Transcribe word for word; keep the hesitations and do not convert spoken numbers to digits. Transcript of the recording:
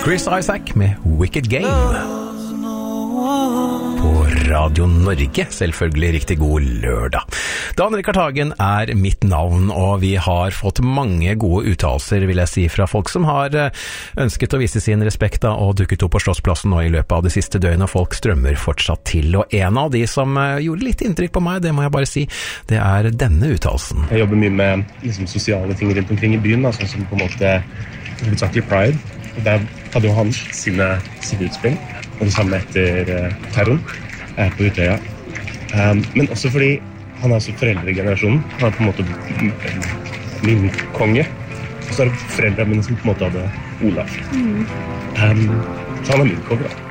Chris Isaak med Wicked Game på Radio Norge, selvfølgelig riktig god lørdag. Dan Rikard Hagen er mitt navn, og vi har fått mange gode uttalelser, vil jeg si, fra folk som har ønsket å vise sin respekt da, og dukket opp på Slottsplassen nå i løpet av det siste døgnet, og folk strømmer fortsatt til. Og en av de som gjorde litt inntrykk på meg, det må jeg bare si, det er denne uttalelsen. Jeg jobber mye med liksom, sosiale ting rundt omkring i byen, da, sånn som på en måte hovedsakelig Pride. Og der hadde jo han sine, sine utspill, og det samme etter uh, terroren uh, på Utøya. Um, men også fordi han er også foreldregenerasjonen. Han er på en måte min konge. Og så er det foreldrene mine som på en måte hadde Olaf. Mm. Um, så han er min konge, da.